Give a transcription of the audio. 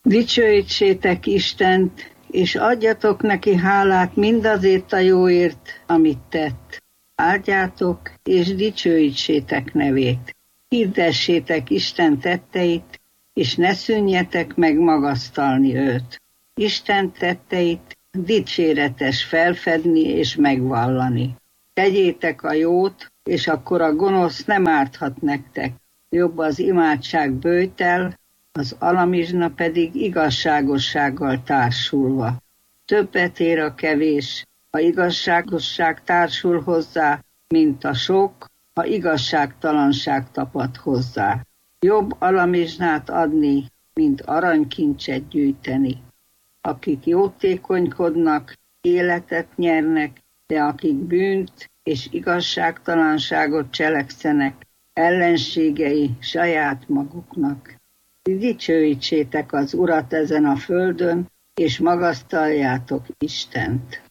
Dicsőítsétek Istent, és adjatok neki hálát mindazért a jóért, amit tett. Áldjátok, és dicsőítsétek nevét. Hirdessétek Isten tetteit, és ne szűnjetek meg magasztalni őt. Isten tetteit dicséretes felfedni és megvallani. Tegyétek a jót, és akkor a gonosz nem árthat nektek. Jobb az imádság böjtel, az alamizsna pedig igazságossággal társulva. Többet ér a kevés, ha igazságosság társul hozzá, mint a sok, ha igazságtalanság tapad hozzá. Jobb alamizsnát adni, mint aranykincset gyűjteni. Akik jótékonykodnak, életet nyernek, de akik bűnt és igazságtalanságot cselekszenek, ellenségei saját maguknak. Dicsőítsétek az Urat ezen a földön, és magasztaljátok Istent.